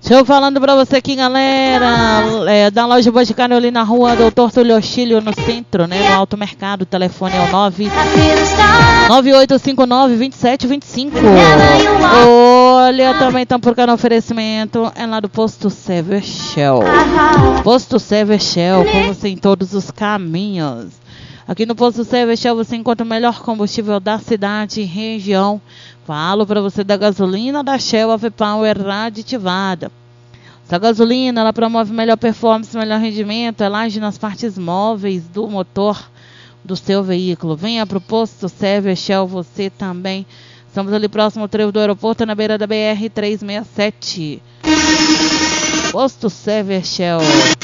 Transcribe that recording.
Estou falando pra você aqui, galera, da loja Boticário ali na rua Doutor Túlio Ochílio, no centro, né, no Alto Mercado. O telefone é o 9859-2725. Olha, também estão por cá no oferecimento, é lá do Posto Server Shell. Posto Server Shell, com você em todos os caminhos. Aqui no Posto Server Shell você encontra o melhor combustível da cidade e região. Falo para você da gasolina da Shell AV-Power aditivada. Essa gasolina, ela promove melhor performance, melhor rendimento, ela age nas partes móveis do motor do seu veículo. Venha para o Posto Server Shell você também. Estamos ali próximo ao trevo do aeroporto, na beira da BR-367. Posto Server Shell.